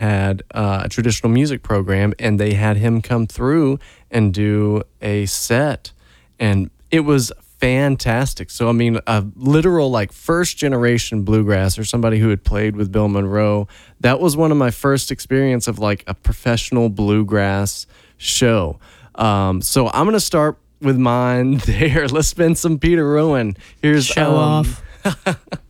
had a traditional music program, and they had him come through and do a set, and it was fantastic. So I mean, a literal like first generation bluegrass, or somebody who had played with Bill Monroe. That was one of my first experience of like a professional bluegrass show. So I'm gonna start with mine there. Let's spin some Peter Rowan. Here's Show off.